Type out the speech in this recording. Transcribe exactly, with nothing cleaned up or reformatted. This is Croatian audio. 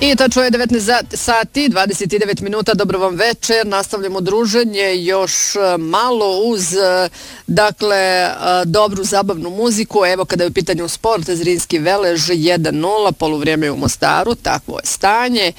I tačno je devetnaest sati, dvadeset devet minuta, dobro vam večer, nastavljamo druženje još malo uz, dakle, dobru zabavnu muziku. Evo kada je u pitanju sport, Zrinski Velež jedan nula, poluvrijeme u Mostaru, takvo je stanje.